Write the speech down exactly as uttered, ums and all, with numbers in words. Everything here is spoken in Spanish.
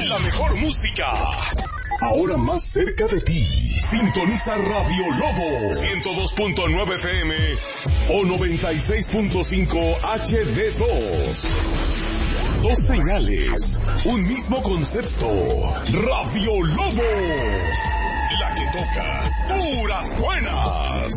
La mejor música. Ahora más cerca de ti. Sintoniza Radio Lobo ciento dos punto nueve F M o noventa y seis punto cinco H D dos. Dos señales, un mismo concepto. Radio Lobo, la que toca puras buenas.